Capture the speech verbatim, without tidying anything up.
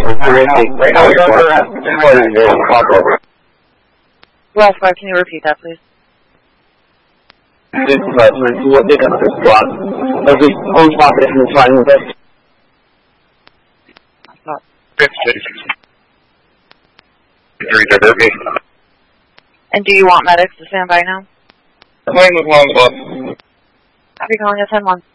Right now, right now we are at Last five, can you repeat that, please? This department, what they got this block. As the post office is fine with us. And do you want medics to stand by now? Playing with one of us. I'll be calling a ten one.